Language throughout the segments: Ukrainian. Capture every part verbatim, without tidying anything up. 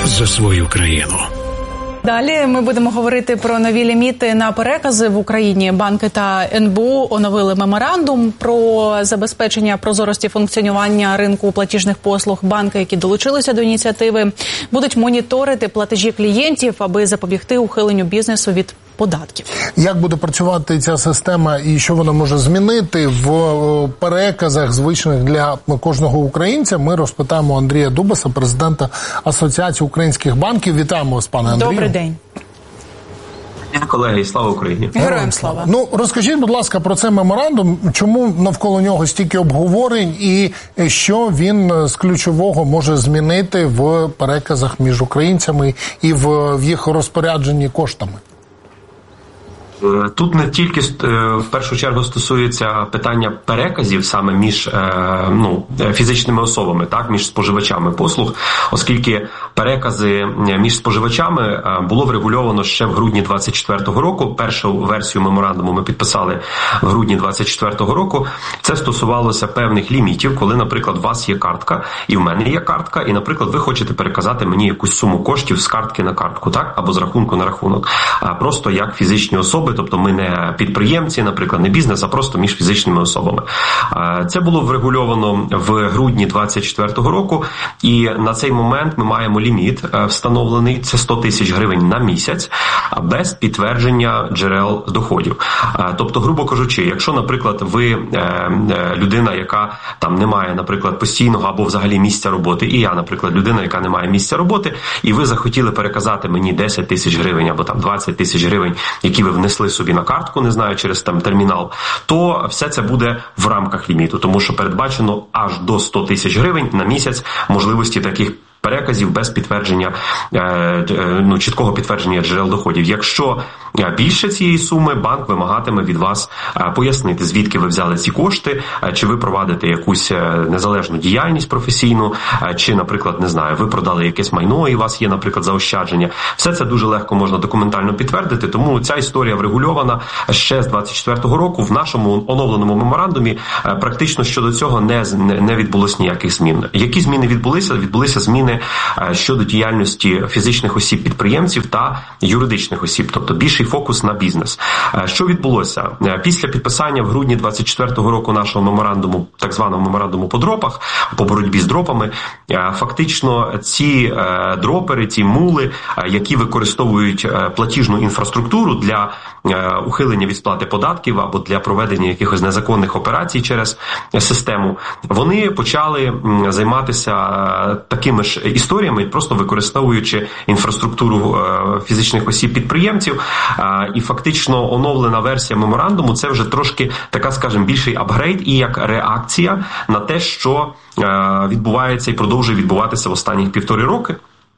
за свою країну. Далі ми будемо говорити про нові ліміти на перекази в Україні. Банки та ен бе у оновили меморандум про забезпечення прозорості функціонування ринку платіжних послуг. Банки, які долучилися до ініціативи, будуть моніторити платежі клієнтів, аби запобігти ухиленню бізнесу від податків. Як буде працювати ця система і що вона може змінити в переказах, звичних для кожного українця, ми розпитаємо Андрія Дубаса, президента Асоціації українських банків. Вітаємо вас, пане Андрію. Добрий день. Колеги, слава Україні. Героям слава. Ну, розкажіть, будь ласка, про цей меморандум, чому навколо нього стільки обговорень і що він з ключового може змінити в переказах між українцями і в, в їх розпорядженні коштами? Тут не тільки в першу чергу стосується питання переказів саме між ну, фізичними особами, так, між споживачами послуг, оскільки перекази між споживачами було врегульовано ще в грудні двадцять четвертого року. Першу версію меморандуму ми підписали в грудні двадцять четвертого року. Це стосувалося певних лімітів, коли, наприклад, у вас є картка, і в мене є картка, і, наприклад, ви хочете переказати мені якусь суму коштів з картки на картку, так, або з рахунку на рахунок, просто як фізичні особи. Тобто ми не підприємці, наприклад, не бізнес, а просто між фізичними особами. Це було врегульовано в грудні двадцять четвертого року, і на цей момент ми маємо ліміт встановлений, це сто тисяч гривень на місяць, без підтвердження джерел доходів. Тобто, грубо кажучи, якщо, наприклад, ви людина, яка там не має, наприклад, постійного або взагалі місця роботи, і я, наприклад, людина, яка не має місця роботи, і ви захотіли переказати мені десять тисяч гривень або там двадцять тисяч гривень, які ви внесли собі на картку, не знаю, через там термінал, то все це буде в рамках ліміту, тому що передбачено аж до сто тисяч гривень на місяць можливості таких переказів без підтвердження, ну, чіткого підтвердження джерел доходів. Якщо більше цієї суми, банк вимагатиме від вас пояснити, звідки ви взяли ці кошти, чи ви провадите якусь незалежну діяльність професійну, чи, наприклад, не знаю, ви продали якесь майно і у вас є, наприклад, заощадження. Все це дуже легко можна документально підтвердити, тому ця історія врегульована ще з двадцять четвертого року. В нашому оновленому меморандумі практично щодо цього не, не відбулось ніяких змін. Які зміни відбулися? Відбулися зміни щодо діяльності фізичних осіб-підприємців та юридичних осіб, тобто більший фокус на бізнес. Що відбулося? Після підписання в грудні двадцять четвертого року нашого меморандуму, так званого меморандуму по дропах, по боротьбі з дропами, фактично ці дропери, ці мули, які використовують платіжну інфраструктуру для ухилення від сплати податків або для проведення якихось незаконних операцій через систему, вони почали займатися такими ж історіями, просто використовуючи інфраструктуру фізичних осіб-підприємців. І фактично оновлена версія меморандуму – це вже трошки така, скажімо, більший апгрейд і як реакція на те, що відбувається і продовжує відбуватися в останніх півтори роки.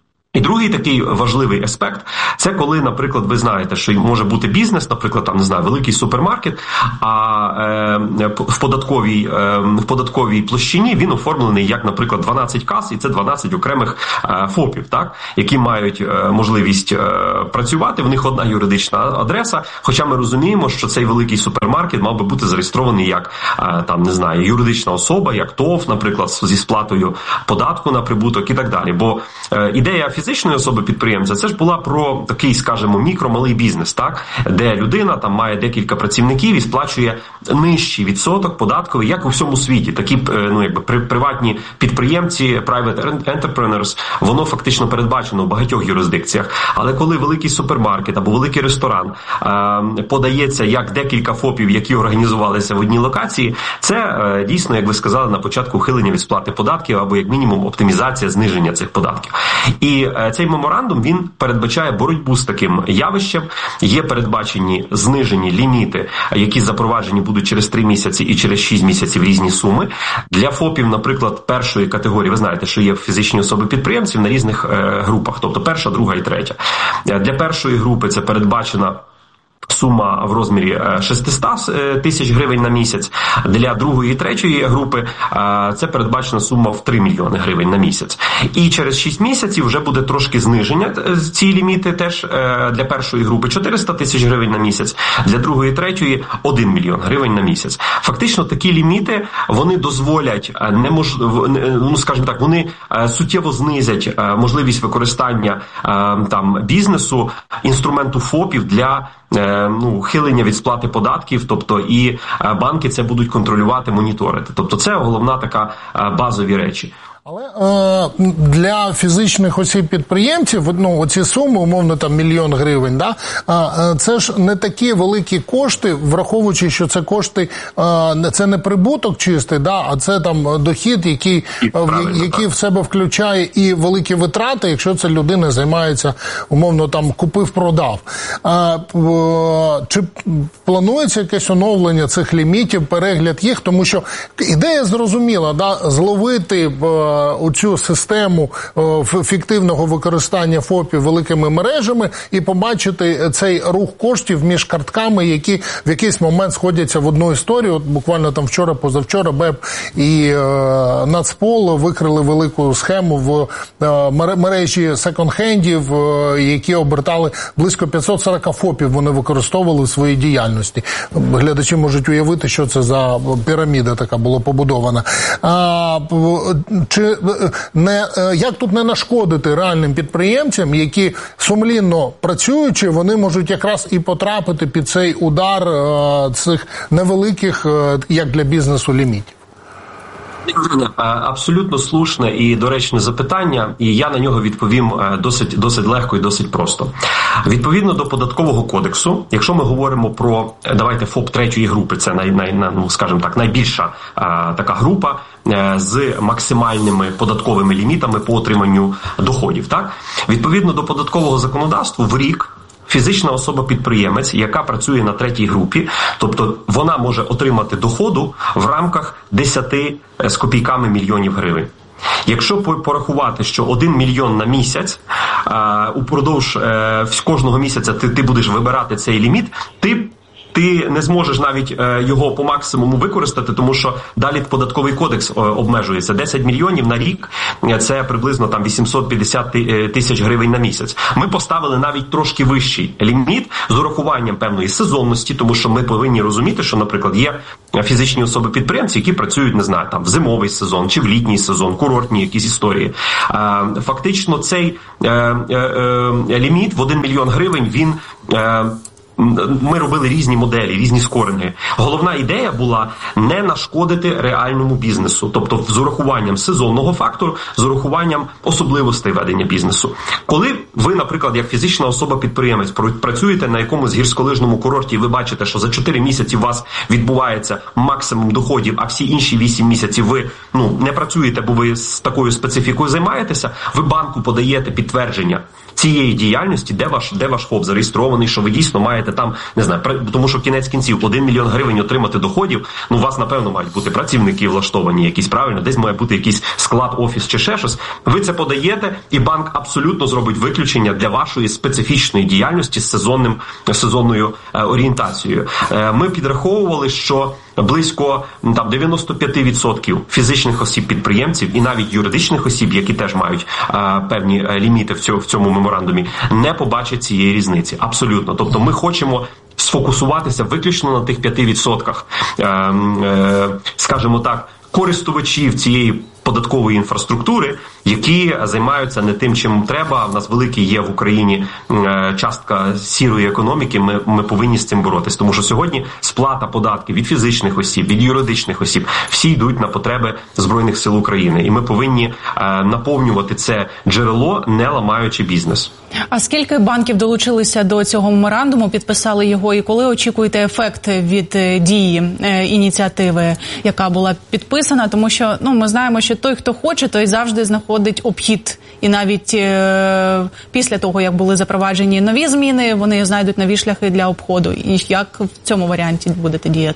І другий такий важливий аспект – це коли, наприклад, ви знаєте, що може бути бізнес, наприклад, там, не знаю, великий супермаркет, а е, в податковій, е, в податковій площині він оформлений як, наприклад, дванадцять кас, і це дванадцять окремих е, ФОПів, так, які мають е, можливість е, працювати, в них одна юридична адреса, хоча ми розуміємо, що цей великий супермаркет мав би бути зареєстрований як, е, там, не знаю, юридична особа, як ТОВ, наприклад, зі сплатою податку на прибуток і так далі. Бо е, ідея фізичної особи-підприємця, це ж була про такий, скажімо, мікро-малий бізнес, так, де людина там має декілька працівників і сплачує нижчий відсоток податковий, як у всьому світі. Такі, ну, якби приватні підприємці, private entrepreneurs, воно фактично передбачено в багатьох юрисдикціях. Але коли великий супермаркет або великий ресторан е, подається як декілька ФОПів, які організувалися в одній локації, це е, дійсно, як ви сказали на початку, ухилення від сплати податків або як мінімум оптимізація, зниження цих податків. І цей меморандум, він передбачає боротьбу з таким явищем. Є передбачені знижені ліміти, які запроваджені будуть через три місяці і через шість місяців різні суми. Для ФОПів, наприклад, першої категорії, ви знаєте, що є фізичні особи-підприємців на різних е, групах, тобто перша, друга і третя. Для першої групи це передбачена сума в розмірі шістсот тисяч гривень на місяць. Для другої і третьої групи це передбачена сума в три мільйони гривень на місяць. І через шість місяців вже буде трошки зниження ці ліміти теж для першої групи чотириста тисяч гривень на місяць, для другої і третьої один мільйон гривень на місяць. Фактично такі ліміти, вони дозволять, немож... ну, скажімо так, вони суттєво знизять можливість використання там бізнесу, інструменту ФОПів для ну, хилення від сплати податків, тобто і банки це будуть контролювати, моніторити. Тобто це головна така базові речі. Але е, для фізичних осіб-підприємців, ну, оці суми, умовно, там, мільйон гривень, да, е, це ж не такі великі кошти, враховуючи, що це кошти, е, це не прибуток чистий, да, а це там дохід, який, е, який в себе включає і великі витрати, якщо це людина займається, умовно, там, купив-продав. Е, е, чи планується якесь оновлення цих лімітів, перегляд їх? Тому що ідея зрозуміла, да, зловити е, у цю систему фіктивного використання ФОПів великими мережами і побачити цей рух коштів між картками, які в якийсь момент сходяться в одну історію. От буквально там вчора, позавчора БЕП і е, Нацпол викрили велику схему в е, мережі секонд-хендів, е, які обертали близько п'ятсот сорок ФОПів, вони використовували в своїй діяльності. Глядачі можуть уявити, що це за піраміда така була побудована. А, чи не, як тут не нашкодити реальним підприємцям, які сумлінно працюючи, вони можуть якраз і потрапити під цей удар е, цих невеликих, е, як для бізнесу, лімітів? Абсолютно слушне і доречне запитання, і я на нього відповім досить, досить легко і досить просто. Відповідно до Податкового кодексу, якщо ми говоримо про, давайте, ФОП третьої групи, це, най, най, ну, скажімо так, найбільша а, така група а, з максимальними податковими лімітами по отриманню доходів. Так? Відповідно до податкового законодавства в рік фізична особа-підприємець, яка працює на третій групі, тобто вона може отримати доходу в рамках десяти з копійками мільйонів гривень. Якщо порахувати, що один мільйон на місяць, а, упродовж а, кожного місяця ти, ти будеш вибирати цей ліміт, ти ти не зможеш навіть е, його по максимуму використати, тому що далі податковий кодекс е, обмежується. десять мільйонів на рік – це приблизно там вісімсот п'ятдесят тисяч гривень на місяць. Ми поставили навіть трошки вищий ліміт з урахуванням певної сезонності, тому що ми повинні розуміти, що, наприклад, є фізичні особи-підприємці, які працюють, не знаю, там в зимовий сезон чи в літній сезон, курортні якісь історії. Е, фактично цей е, е, е, ліміт в один мільйон гривень, він е, ми робили різні моделі, різні скоринги. Головна ідея була не нашкодити реальному бізнесу, тобто з урахуванням сезонного фактору, з урахуванням особливостей ведення бізнесу. Коли ви, наприклад, як фізична особа-підприємець, працюєте на якомусь гірськолижному курорті, і ви бачите, що за чотири місяці у вас відбувається максимум доходів, а всі інші вісім місяців ви ну, не працюєте, бо ви з такою специфікою займаєтеся, ви банку подаєте підтвердження цієї діяльності, де ваш, де ваш ФОП зареєстрований, що ви дійсно маєте там, не знаю, тому що кінець кінців один мільйон гривень отримати доходів, ну у вас, напевно, мають бути працівники влаштовані якісь, правильно, десь має бути якийсь склад, офіс чи ще щось. Ви це подаєте, і банк абсолютно зробить виключення для вашої специфічної діяльності з сезонним, сезонною е, орієнтацією. Е, ми підраховували, що близько там дев'яносто п'ять відсотків фізичних осіб-підприємців і навіть юридичних осіб, які теж мають а, певні а, ліміти в цьому, в цьому меморандумі, не побачать цієї різниці. Абсолютно. Тобто ми хочемо сфокусуватися виключно на тих п'яти відсотках, е, е, скажімо так, користувачів цієї податкової інфраструктури, які займаються не тим, чим треба. В нас великий є в Україні частка сірої економіки, ми, ми повинні з цим боротись. Тому що сьогодні сплата податків від фізичних осіб, від юридичних осіб, всі йдуть на потреби Збройних сил України. І ми повинні е, наповнювати це джерело, не ламаючи бізнес. А скільки банків долучилися до цього меморандуму, підписали його, і коли очікуєте ефект від дії е, ініціативи, яка була підписана? Тому що ну, ми знаємо, що той, хто хоче, той завжди знаходить обхід. І навіть е, після того, як були запроваджені нові зміни, вони знайдуть нові шляхи для обходу. І як в цьому варіанті будете діяти?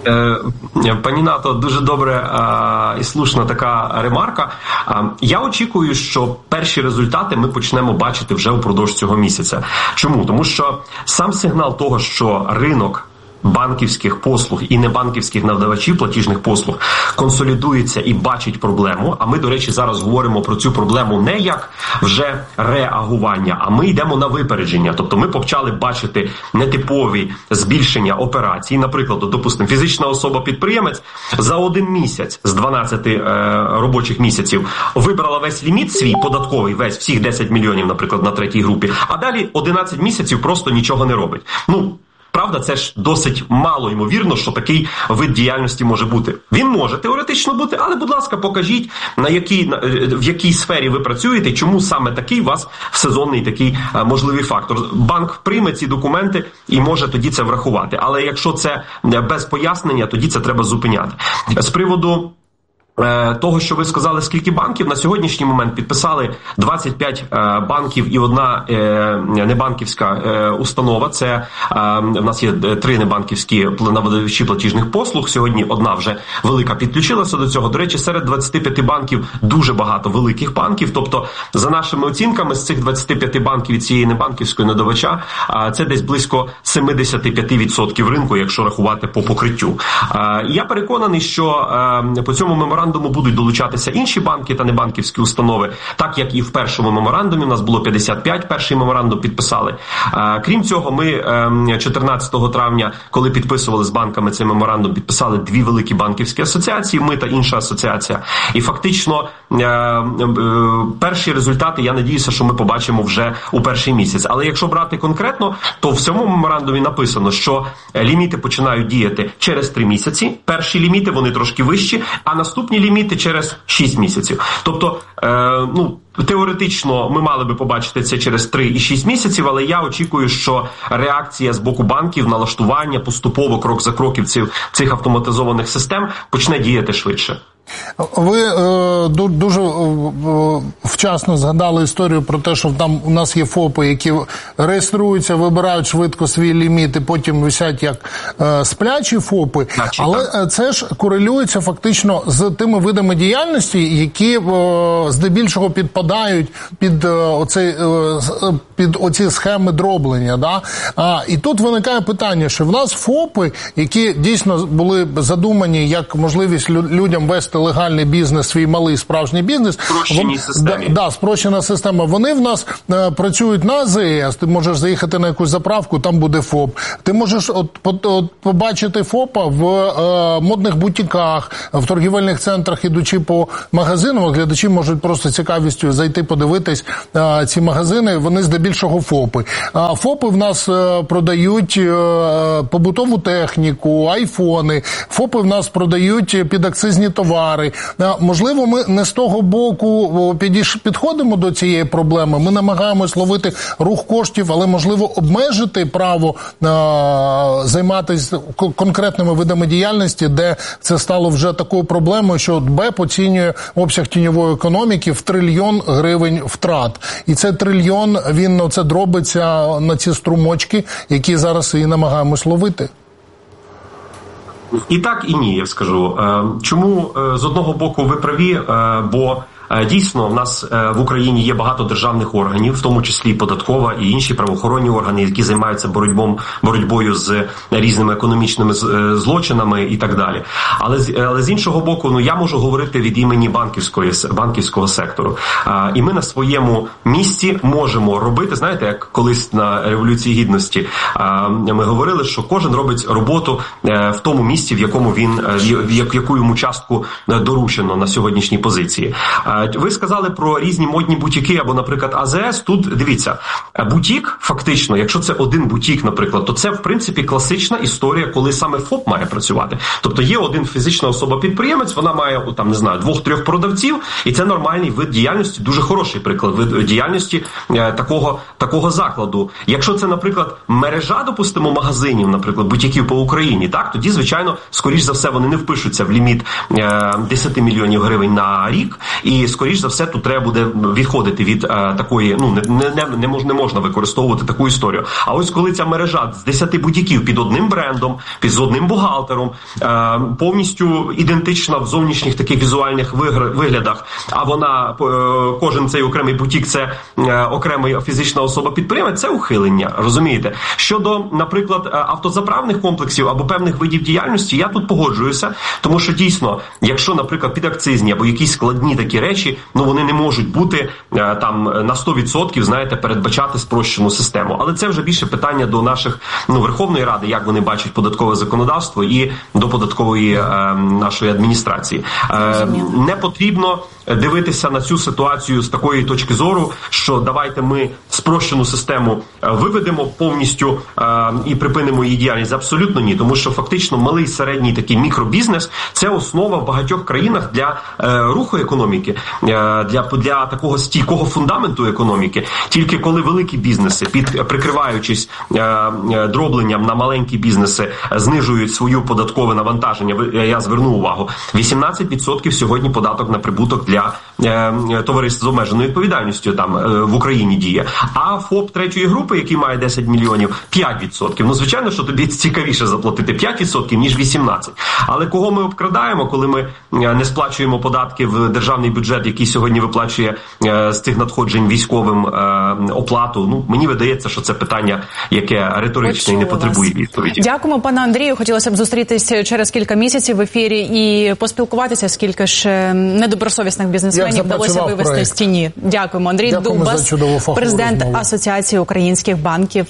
Пані Нато, дуже добре і слушна така ремарка. Я очікую, що перші результати ми почнемо бачити вже упродовж цього місяця. Чому? Тому що сам сигнал того, що ринок банківських послуг і небанківських надавачів платіжних послуг консолідується і бачить проблему, а ми, до речі, зараз говоримо про цю проблему не як вже реагування, а ми йдемо на випередження. Тобто ми почали бачити нетипові збільшення операцій. Наприклад, допустимо, фізична особа-підприємець за один місяць з дванадцяти е, робочих місяців вибрала весь ліміт свій податковий, весь, всіх десять мільйонів, наприклад, на третій групі, а далі одинадцять місяців просто нічого не робить. Ну, правда, це ж досить мало ймовірно, що такий вид діяльності може бути. Він може теоретично бути, але, будь ласка, покажіть, на якій, на, в якій сфері ви працюєте, чому саме такий у вас сезонний такий а, можливий фактор. Банк прийме ці документи і може тоді це врахувати. Але якщо це без пояснення, тоді це треба зупиняти. З приводу того, що ви сказали, скільки банків, на сьогоднішній момент підписали двадцять п'ять банків і одна небанківська установа. Це в нас є три небанківські надавачі платіжних послуг. Сьогодні одна вже велика підключилася до цього. До речі, серед двадцяти п'яти банків дуже багато великих банків. Тобто, за нашими оцінками, з цих двадцяти п'яти банків і цієї небанківської надавача, це десь близько сімдесят п'ять відсотків ринку, якщо рахувати по покриттю. Я переконаний, що по цьому меморандуму будуть долучатися інші банки та небанківські установи, так як і в першому меморандумі, у нас було п'ятдесят п'ять, перший меморандум підписали. Крім цього, ми чотирнадцятого травня, коли підписували з банками цей меморандум, підписали дві великі банківські асоціації, ми та інша асоціація. І фактично перші результати, я надіюся, що ми побачимо вже у перший місяць. Але якщо брати конкретно, то в цьому меморандумі написано, що ліміти починають діяти через три місяці. Перші ліміти, вони трошки вищі, а наступні ліміти через шість місяців. Тобто, е, ну, теоретично ми мали би побачити це через три і шість місяців, але я очікую, що реакція з боку банків, налаштування поступово, крок за кроком цих, цих автоматизованих систем почне діяти швидше. Ви е, дуже е, вчасно згадали історію про те, що там у нас є ФОПи, які реєструються, вибирають швидко свій ліміт і потім висять як е, сплячі ФОПи. Значить, але так. Це ж корелюється фактично з тими видами діяльності, які е, здебільшого підпадають під, е, оцей, е, під оці схеми дроблення. Да? А, і тут виникає питання, що в нас ФОПи, які дійсно були задумані як можливість людям вести легальний бізнес, свій малий справжній бізнес. Спрощеній системі. Да, да, спрощена система. Вони в нас е, працюють на АЗС. Ти можеш заїхати на якусь заправку, там буде ФОП. Ти можеш от, от, от, побачити ФОПа в е, модних бутіках, в торгівельних центрах, ідучи по магазинам. Глядачі можуть просто цікавістю зайти, подивитись е, ці магазини. Вони здебільшого ФОПи. А ФОПи в нас е, продають е, побутову техніку, айфони. ФОПи в нас продають підакцизні товари. Можливо, ми не з того боку підійш, підходимо до цієї проблеми. Ми намагаємось ловити рух коштів, але, можливо, обмежити право а, займатися конкретними видами діяльності, де це стало вже такою проблемою, що БЕП оцінює обсяг тіньової економіки в трильйон гривень втрат. І це трильйон, він оце дробиться на ці струмочки, які зараз і намагаємось ловити. І так, і ні, я скажу. Чому з одного боку ви праві, бо дійсно в нас в Україні є багато державних органів, в тому числі податкова і інші правоохоронні органи, які займаються боротьбом, боротьбою з різними економічними злочинами і так далі. Але, але з іншого боку, ну я можу говорити від імені банківської, банківського сектору. І ми на своєму місці можемо робити, знаєте, як колись на Революції Гідності ми говорили, що кожен робить роботу в тому місці, в якому він, в яку йому частку доручено на сьогоднішній позиції. Ви сказали про різні модні бутіки або, наприклад, АЗС. Тут, дивіться, бутік, фактично, якщо це один бутік, наприклад, то це, в принципі, класична історія, коли саме ФОП має працювати. Тобто є один фізична особа-підприємець, вона має, там, не знаю, двох-трьох продавців, і це нормальний вид діяльності, дуже хороший приклад вид діяльності е, такого, такого закладу. Якщо це, наприклад, мережа, допустимо, магазинів, наприклад, бутіків по Україні, так, тоді, звичайно, скоріш за все, вони не впишуться в ліміт е, десять мільйонів гривень на рік, і І, скоріш за все, тут треба буде відходити від е, такої, ну, не, не, не, можна, не можна використовувати таку історію. А ось коли ця мережа з десяти бутіків під одним брендом, під з одним бухгалтером, е, повністю ідентична в зовнішніх таких візуальних виглядах, а вона, е, кожен цей окремий бутік, це е, окрема фізична особа-підприємець, це ухилення, розумієте? Щодо, наприклад, автозаправних комплексів або певних видів діяльності, я тут погоджуюся, тому що дійсно, якщо, наприклад, підакцизні або якісь складні такі речі, ну вони не можуть бути е, там на сто відсотків, знаєте, передбачати спрощену систему. Але це вже більше питання до наших, ну, Верховної Ради, як вони бачать податкове законодавство, і до податкової е, нашої адміністрації. Е, не потрібно дивитися на цю ситуацію з такої точки зору, що давайте ми спрощену систему виведемо повністю е, і припинимо її діяльність. Абсолютно ні, тому що фактично малий, середній такий мікробізнес – це основа в багатьох країнах для е, руху економіки, е, для, для такого стійкого фундаменту економіки. Тільки коли великі бізнеси, під прикриваючись е, е, дробленням на маленькі бізнеси, знижують свою податкове навантаження, я зверну увагу, вісімнадцять відсотків сьогодні податок на прибуток для е, товариств з обмеженою відповідальністю там е, в Україні діє. А ФОП третьої групи, який має десять мільйонів, п'ять відсотків. Ну, звичайно, що тобі цікавіше заплатити п'ять відсотків, ніж вісімнадцять. Але кого ми обкрадаємо, коли ми не сплачуємо податки в державний бюджет, який сьогодні виплачує е, з цих надходжень військовим е, оплату? Ну, мені видається, що це питання, яке риторичне і не потребує відповіді. Дякуємо, пане Андрію. Хотілося б зустрітися через кілька місяців в ефірі і поспілкуватися, скільки ж недобросовісних бізнесменів вдалося вивести проект. з тіні. Дякуємо. Андрій Дякуємо Дубас, президент розмову. Асоціації українських банків.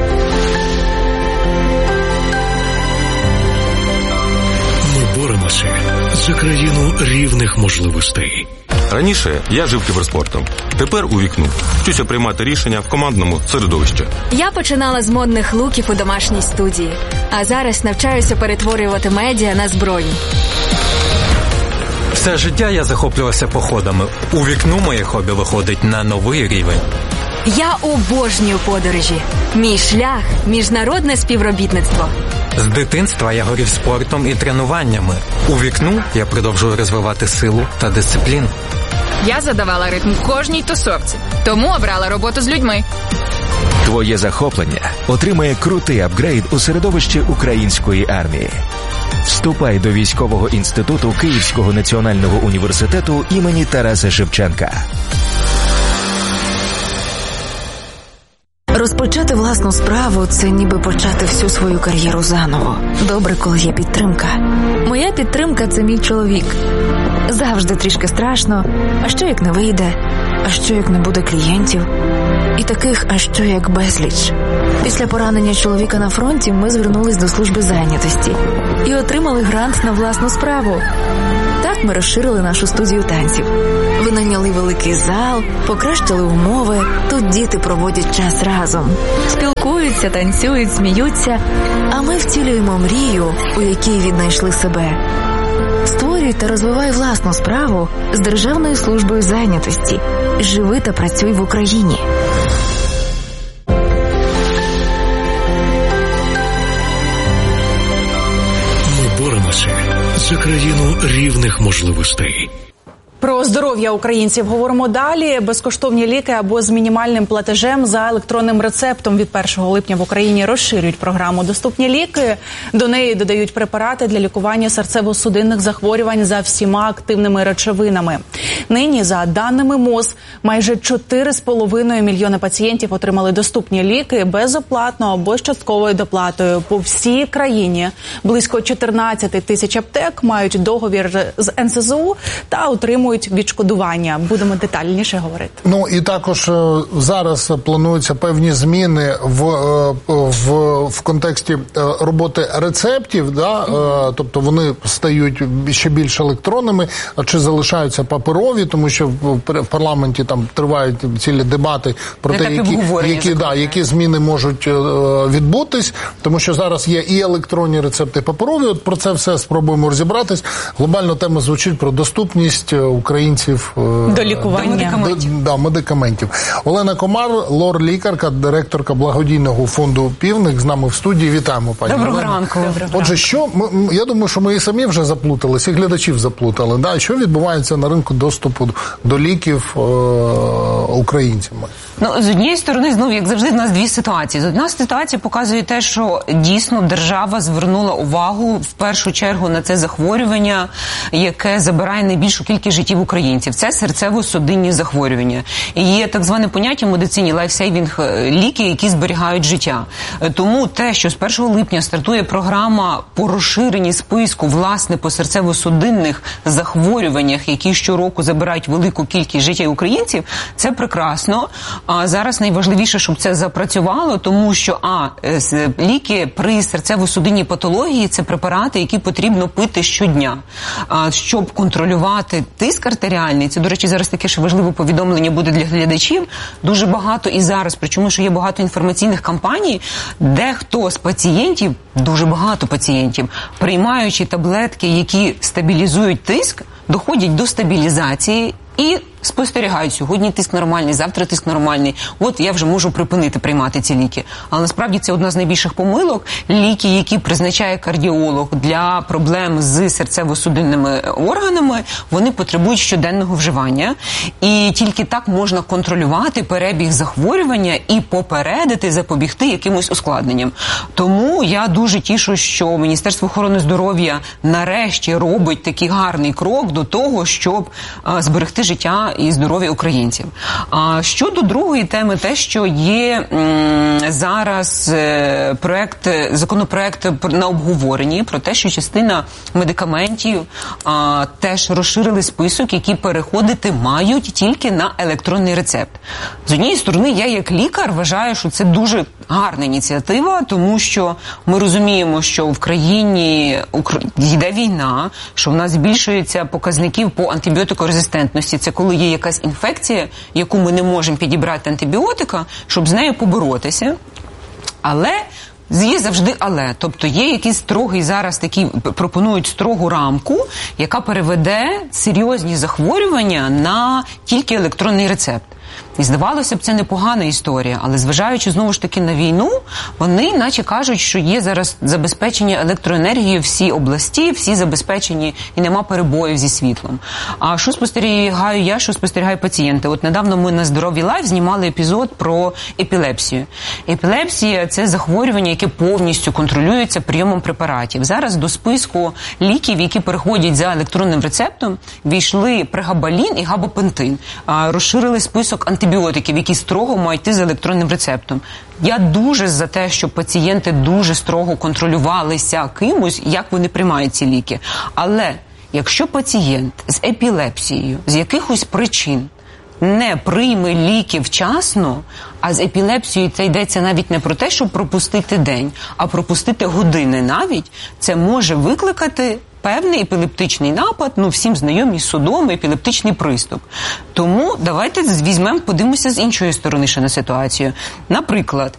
Ми боремося за країну рівних можливостей. Раніше я жив кіберспортом, тепер у вікну. Вчуся приймати рішення в командному середовищі. Я починала з модних луків у домашній студії, а зараз навчаюся перетворювати медіа на зброю. Все життя я захоплювався походами. У вікну моє хобі виходить на новий рівень. Я обожнюю подорожі. Мій шлях – міжнародне співробітництво. З дитинства я горів спортом і тренуваннями. У вікну я продовжую розвивати силу та дисципліну. Я задавала ритм кожній тусовці, тому обрала роботу з людьми. Твоє захоплення отримає крутий апгрейд у середовищі української армії. Вступай до військового інституту Київського національного університету імені Тараса Шевченка. Розпочати власну справу – це ніби почати всю свою кар'єру заново. Добре, коли є підтримка. Моя підтримка – це мій чоловік. Завжди трішки страшно. А що як не вийде? А що як не буде клієнтів? І таких «а що як» безліч. Після поранення чоловіка на фронті ми звернулись до служби зайнятості і отримали грант на власну справу. Так ми розширили нашу студію танців. Винайняли великий зал, покращили умови. Тут діти проводять час разом. Спілкуються, танцюють, сміються. А ми втілюємо мрію, у якій віднайшли себе. Створюй та розвивай власну справу з Державною службою зайнятості. Живи та працюй в Україні. Ми боремося за країну рівних можливостей. Про здоров'я українців говоримо далі. Безкоштовні ліки або з мінімальним платежем за електронним рецептом від першого липня в Україні розширюють програму «Доступні ліки». До неї додають препарати для лікування серцево-судинних захворювань за всіма активними речовинами. Нині, за даними МОЗ, майже чотири з половиною мільйони пацієнтів отримали доступні ліки безоплатно або з частковою доплатою. По всій країні близько чотирнадцять тисяч аптек мають договір з ен ес зе у та отримують відшкодування. Будемо детальніше говорити. Ну і також зараз плануються певні зміни в, в, в контексті роботи рецептів, да? Тобто вони стають ще більш електронними, а чи залишаються паперові, тому що в парламенті там тривають цілі дебати про те, які, які, да, які зміни можуть відбутись, тому що зараз є і електронні рецепти, і паперові. От про це все спробуємо розібратись. Глобально тема звучить про доступність українських українців до лікування, до медикаментів. Да, медикаментів. Олена Комар, лор-лікарка, директорка благодійного фонду «Півник», з нами в студії. Вітаємо, пані Доброго Олена. ранку. Доброго Отже, що ми, я думаю, що ми і самі вже заплуталися, і глядачів заплутали. Да? Що відбувається на ринку доступу до ліків е- українцями? Ну, з однієї сторони, знову, як завжди, в нас дві ситуації. З одна ситуація показує те, що дійсно держава звернула увагу в першу чергу на це захворювання, яке забирає найбільшу кількість життів українців. Це серцево-судинні захворювання. І є так зване поняття в медицині лайфсейвінг ліки, які зберігають життя. Тому те, що з першого липня стартує програма по розширенні списку, власне, по серцево-судинних захворюваннях, які щороку забирають велику кількість життя українців, це прекрасно. А зараз найважливіше, щоб це запрацювало, тому що а ліки при серцево-судинній патології – це препарати, які потрібно пити щодня, а, щоб контролювати тиск артеріальний. Це, до речі, зараз таке ще важливе повідомлення буде для глядачів. Дуже багато і зараз, причому, що є багато інформаційних кампаній, де хто з пацієнтів, дуже багато пацієнтів, приймаючи таблетки, які стабілізують тиск, доходять до стабілізації і спостерігають, сьогодні тиск нормальний, завтра тиск нормальний, от я вже можу припинити приймати ці ліки. Але насправді це одна з найбільших помилок. Ліки, які призначає кардіолог для проблем з серцево-судинними органами, вони потребують щоденного вживання. І тільки так можна контролювати перебіг захворювання і попередити, запобігти якимось ускладненням. Тому я дуже тішу, що Міністерство охорони здоров'я нарешті робить такий гарний крок до того, щоб а, зберегти життя і здоров'я українців. А щодо другої теми, те, що є м, зараз е, проект, законопроект на обговоренні про те, що частина медикаментів а, теж розширили список, які переходити мають тільки на електронний рецепт. З однієї сторони, я як лікар вважаю, що це дуже гарна ініціатива, тому що ми розуміємо, що в країні йде війна, що в нас збільшуються показників по антибіотикорезистентності. Це коли є якась інфекція, яку ми не можемо підібрати антибіотика, щоб з нею поборотися. Але є завжди але. Тобто є якийсь строгий зараз такий, пропонують строгу рамку, яка переведе серйозні захворювання на тільки електронний рецепт. І здавалося б, це непогана історія, але зважаючи знову ж таки на війну, вони наче кажуть, що є зараз забезпечення електроенергією всі області, всі забезпечені і нема перебоїв зі світлом. А що спостерігаю я, що спостерігають пацієнти? От недавно ми на Здоров'я Лайв знімали епізод про епілепсію. Епілепсія – це захворювання, яке повністю контролюється прийомом препаратів. Зараз до списку ліків, які переходять за електронним рецептом, війшли прегабалін і габапентин. Розширили список антибіотиків, які строго мають йти з електронним рецептом. Я дуже за те, щоб пацієнти дуже строго контролювалися кимось, як вони приймають ці ліки. Але якщо пацієнт з епілепсією з якихось причин не прийме ліки вчасно, а з епілепсією це йдеться навіть не про те, щоб пропустити день, а пропустити години навіть, це може викликати певний епілептичний напад, ну всім знайомі судоми, епілептичний приступ. Тому давайте візьмемо, подивимося з іншої сторони ще на ситуацію. Наприклад,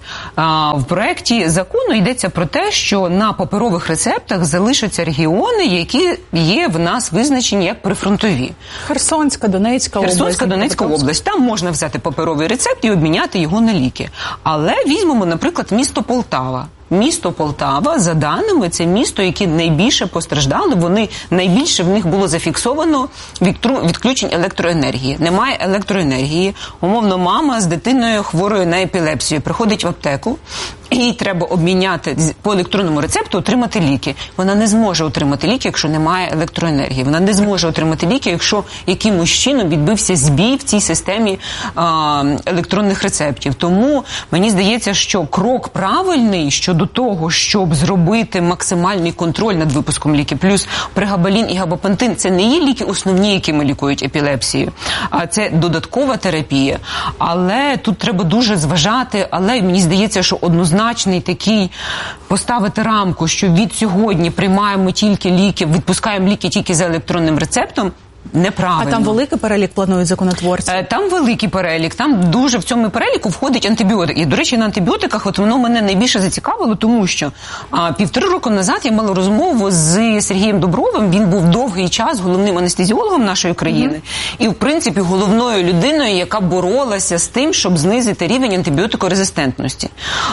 в проєкті закону йдеться про те, що на паперових рецептах залишаться регіони, які є в нас визначені як прифронтові. Херсонська, Донецька область. Херсонська, Донецька область. Там можна взяти паперовий рецепт і обміняти його на ліки. Але візьмемо, наприклад, місто Полтава. Місто Полтава, за даними, це місто, яке найбільше постраждало, вони найбільше в них було зафіксовано відключень електроенергії. Немає електроенергії, умовно, мама з дитиною хворою на епілепсію приходить в аптеку, їй треба обміняти по електронному рецепту, отримати ліки. Вона не зможе отримати ліки, якщо немає електроенергії. Вона не зможе отримати ліки, якщо якимось чином відбився збій в цій системі а, електронних рецептів. Тому мені здається, що крок правильний щодо того, щоб зробити максимальний контроль над випуском ліків. Плюс прегабалін і габапентин – це не є ліки основні, якими лікують епілепсію, а це додаткова терапія. Але тут треба дуже зважати, але мені здається, що однозначно Значний такий поставити рамку, що від сьогодні приймаємо тільки ліки, відпускаємо ліки тільки за електронним рецептом, неправильно. А там великий перелік планують законотворці? Там великий перелік, там дуже в цьому переліку входить антибіотик. І, до речі, на антибіотиках от воно мене найбільше зацікавило, тому що а, півтори року назад я мала розмову з Сергієм Добровим, він був довгий час головним анестезіологом нашої країни, mm-hmm. і, в принципі, головною людиною, яка боролася з тим, щоб знизити рівень антибіотикорезистентності.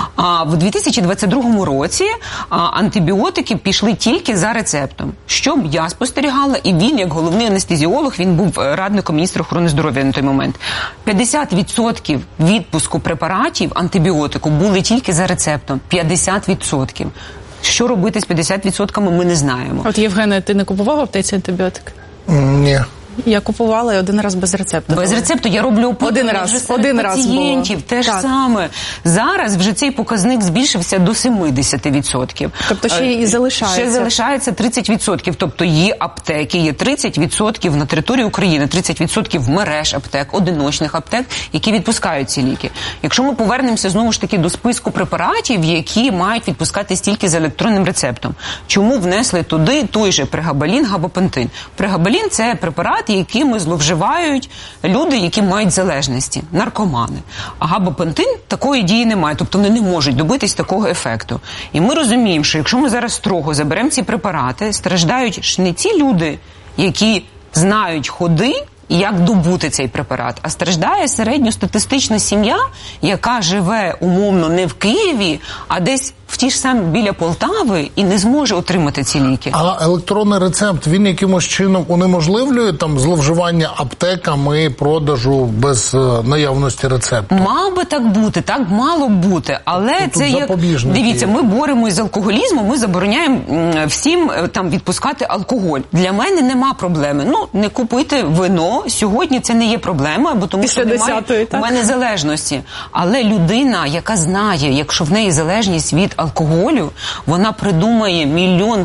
А в дві тисячі двадцять другому році а, антибіотики пішли тільки за рецептом. Що я спостерігала, і він, як головний анестезіолог, він був радником міністра охорони здоров'я на той момент. п'ятдесят відсотків відпуску препаратів антибіотику були тільки за рецептом. п'ятдесят відсотків. Що робити з п'ятдесят відсотками, ми не знаємо. От, Євгене, ти не купував в аптеці антибіотик? Ні. Я купувала і один раз без рецепту. Без рецепту я роблю опитування один раз, вже серед один пацієнтів. Раз те ж саме. Зараз вже цей показник збільшився до сімдесят відсотків. Тобто ще і залишається? Ще залишається тридцять відсотків. Тобто є аптеки, є тридцять відсотків на території України, тридцять відсотків мереж аптек, одиночних аптек, які відпускають ці ліки. Якщо ми повернемося знову ж таки до списку препаратів, які мають відпускатись тільки за електронним рецептом. Чому внесли туди той же прегабалін, габапентин? Прегабалін – це препарат, якими зловживають люди, які мають залежності, наркомани. А габапентин такої дії немає, тобто вони не можуть добитись такого ефекту. І ми розуміємо, що якщо ми зараз строго заберемо ці препарати, страждають ж не ті люди, які знають ходи, як добути цей препарат, а страждає середньостатистична сім'я, яка живе умовно не в Києві, а десь в ті ж самі біля Полтави і не зможе отримати ці ліки. А електронний рецепт, він якимось чином унеможливлює там зловживання аптеками, продажу без е, наявності рецепту? Мав би так бути, так мало б бути, але тут це як... Дивіться, ми боремось з алкоголізмом, ми забороняємо м, всім е, там відпускати алкоголь. Для мене нема проблеми. Ну, не купити вино, сьогодні це не є проблема, бо тому що немає у мене залежності. Але людина, яка знає, якщо в неї залежність від алкоголю, вона придумає мільйон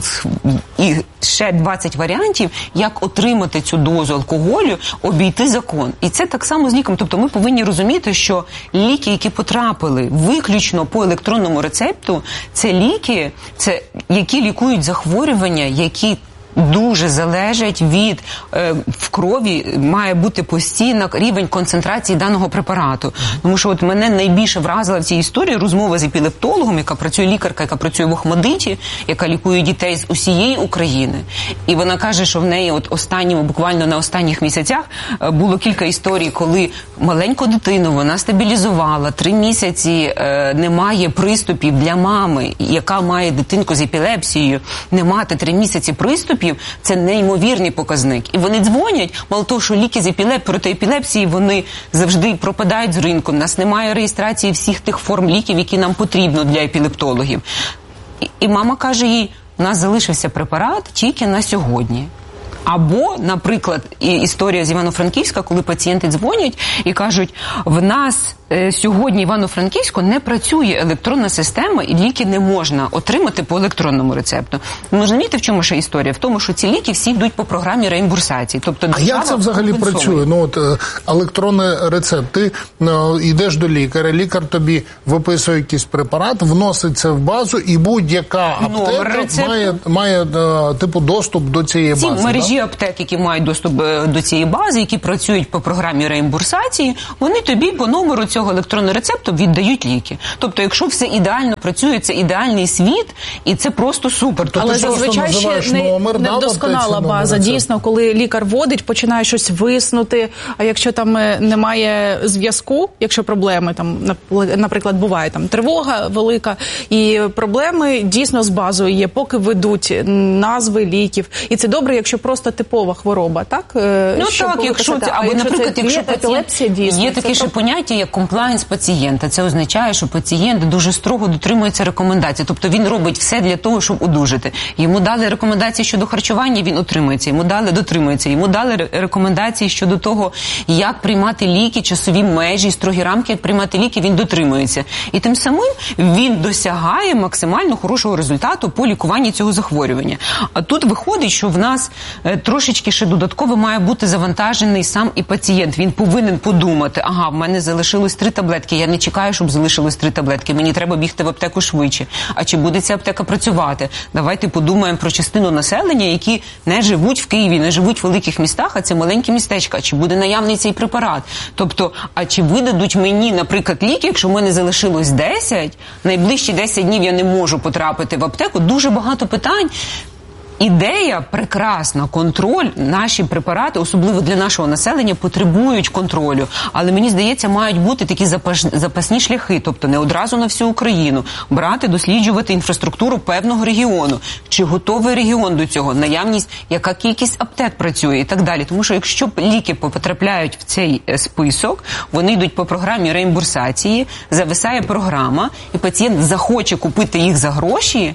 і ще двадцять варіантів, як отримати цю дозу алкоголю, обійти закон. І це так само з ліком. Тобто ми повинні розуміти, що ліки, які потрапили виключно по електронному рецепту, це ліки, це які лікують захворювання, які дуже залежать від е, в крові, має бути постійно рівень концентрації даного препарату. Тому що от мене найбільше вразила в цій історії розмова з епілептологом, яка працює лікарка, яка працює в Охмадиті, яка лікує дітей з усієї України. І вона каже, що в неї от останньому, буквально на останніх місяцях було кілька історій, коли маленьку дитину вона стабілізувала, три місяці е, немає приступів для мами, яка має дитинку з епілепсією, не мати три місяці приступів, це неймовірний показник. І вони дзвонять, мало того, що ліки з епілеп... проти епілепсії, вони завжди пропадають з ринку. У нас немає реєстрації всіх тих форм ліків, які нам потрібно для епілептологів. І, і мама каже їй, у нас залишився препарат тільки на сьогодні. Або, наприклад, історія з Івано-Франківська, коли пацієнти дзвонять і кажуть, в нас е, сьогодні Івано-Франківську не працює електронна система і ліки не можна отримати по електронному рецепту. Ви розумієте, в чому ще історія? В тому, що ці ліки всі йдуть по програмі реімбурсації. Тобто, а як це взагалі працює? Ну, от, електронний рецепт. Ти е, йдеш до лікаря, лікар тобі виписує якийсь препарат, вносить це в базу, і будь-яка аптека має, має е, типу доступ до цієї бази. Ці мережі аптек, які мають доступ до цієї бази, які працюють по програмі реімбурсації, вони тобі по номеру цього електронного рецепту віддають ліки. Тобто, якщо все ідеально працює, це ідеальний світ, і це просто супер. Тобто, але зазвичай ще не, номер, не досконала база. Дійсно, коли лікар вводить, починає щось виснути, а якщо там немає зв'язку, якщо проблеми, там, наприклад, буває там тривога велика, і проблеми дійсно з базою є, поки ведуть назви ліків. І це добре, якщо просто типова хвороба, так? Ну так, якщо це, або, наприклад, якщо пацієнт, є таке ще поняття, як комплаєнс пацієнта. Це означає, що пацієнт дуже строго дотримується рекомендацій. Тобто він робить все для того, щоб одужати. Йому дали рекомендації щодо харчування, він утримується. Йому дали, дотримується. Йому дали рекомендації щодо того, як приймати ліки, часові межі, строгі рамки, як приймати ліки, він дотримується. І тим самим він досягає максимально хорошого результату по лікуванні цього захворювання. А тут виходить, що в нас трошечки ще додатково має бути завантажений сам і пацієнт. Він повинен подумати, ага, в мене залишилось три таблетки, я не чекаю, щоб залишилось три таблетки, мені треба бігти в аптеку швидше. А чи буде ця аптека працювати? Давайте подумаємо про частину населення, які не живуть в Києві, не живуть в великих містах, а це маленькі містечка. Чи буде наявний цей препарат? Тобто, а чи видадуть мені, наприклад, ліки, якщо в мене залишилось десять, найближчі десять днів я не можу потрапити в аптеку? Дуже багато питань. Ідея прекрасна, контроль, наші препарати, особливо для нашого населення, потребують контролю. Але, мені здається, мають бути такі запас, запасні шляхи, тобто не одразу на всю Україну. Брати, досліджувати інфраструктуру певного регіону. Чи готовий регіон до цього, наявність, яка кількість аптек працює і так далі. Тому що якщо ліки потрапляють в цей список, вони йдуть по програмі реімбурсації, зависає програма, і пацієнт захоче купити їх за гроші,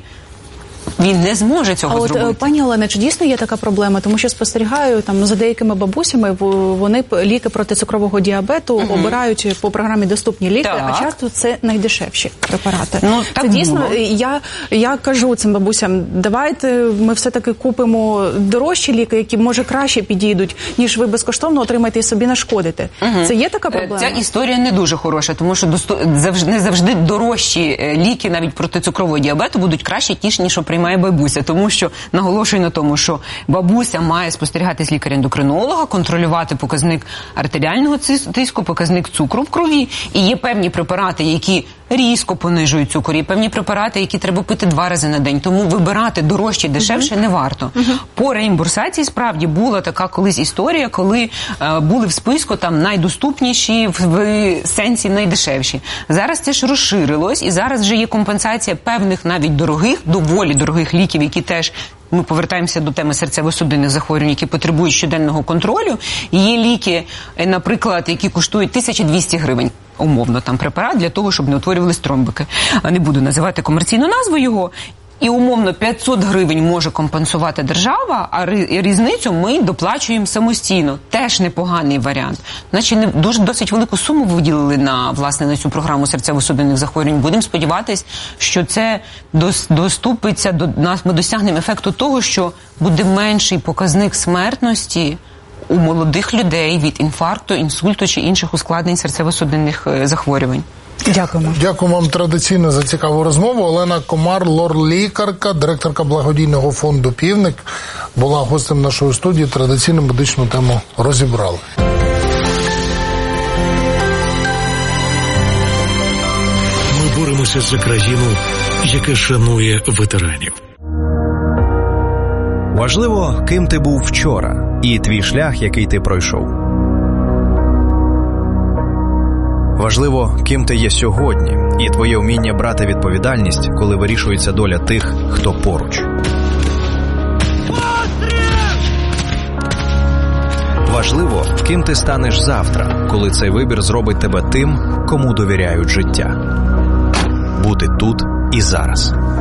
він не зможе цього а зробити. От, пані Олена, чи дійсно є така проблема? Тому що спостерігаю там за деякими бабусями, вони ліки проти цукрового діабету угу. обирають по програмі «Доступні ліки», так. а часто це найдешевші препарати. Ну, так це дійсно, я, я кажу цим бабусям, давайте ми все-таки купимо дорожчі ліки, які, може, краще підійдуть, ніж ви безкоштовно отримаєте і собі нашкодите. Угу. Це є така проблема? Ця історія не дуже хороша, тому що завжди, не завжди дорожчі ліки навіть проти цукрового діабету будуть краще, ніж що приймає бабуся, тому що наголошую на тому, що бабуся має спостерігати з лікаря-ендокринолога, контролювати показник артеріального тиску, показник цукру в крові, і є певні препарати, які різко понижують цукор, є певні препарати, які треба пити два рази на день, тому вибирати дорожче, дешевше uh-huh. не варто. Uh-huh. По реімбурсації справді була така колись історія, коли е, були в списку там найдоступніші, в, в сенсі найдешевші. Зараз це ж розширилось, і зараз вже є компенсація певних навіть дорогих, доволі дорогих ліків, які теж, ми повертаємося до теми серцево-судинних захворювань, які потребують щоденного контролю. Є ліки, наприклад, які коштують тисяча двісті гривень. Умовно, там препарат для того, щоб не утворювались тромбики. Не буду називати комерційну назву його. І умовно п'ятсот гривень може компенсувати держава, а різницю ми доплачуємо самостійно. Теж непоганий варіант. Значить, не дуже досить велику суму виділили на, власне, на цю програму серцево-судинних захворювань. Будемо сподіватись, що це доступиться до нас, ми досягнемо ефекту того, що буде менший показник смертності у молодих людей від інфаркту, інсульту чи інших ускладнень серцево-судинних захворювань. Дякуємо. Дякую вам традиційно за цікаву розмову. Олена Комар, лор-лікарка, директорка благодійного фонду «Півник», була гостем нашої студії. Традиційну медичну тему розібрали. Ми боремося за країну, яка шанує ветеранів. Важливо, ким ти був вчора і твій шлях, який ти пройшов. Важливо, ким ти є сьогодні, і твоє вміння брати відповідальність, коли вирішується доля тих, хто поруч. Важливо, ким ти станеш завтра, коли цей вибір зробить тебе тим, кому довіряють життя. Бути тут і зараз.